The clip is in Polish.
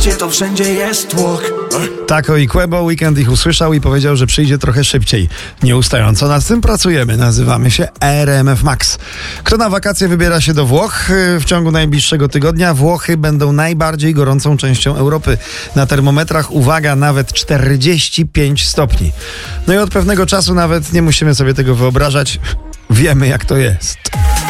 gdzie to wszędzie jest tłok. Tako i Quebo, Weekend ich usłyszał i powiedział, że przyjdzie trochę szybciej. Nieustająco nad tym pracujemy. Nazywamy się RMF Max. Kto na wakacje wybiera się do Włoch w ciągu najbliższego tygodnia? Włochy będą najbardziej gorącą częścią Europy. Na termometrach, uwaga, nawet 45 stopni. No i od pewnego czasu nawet nie musimy sobie tego wyobrażać. Wiemy, jak to jest.